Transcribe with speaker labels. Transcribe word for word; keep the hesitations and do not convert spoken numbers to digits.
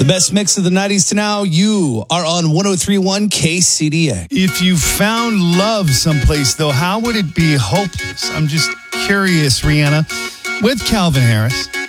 Speaker 1: The best mix of the nineties to now. You are on one oh three point one K C D A.
Speaker 2: If you found love someplace, though, how would it be hopeless? I'm just curious, Rihanna. With Calvin Harris.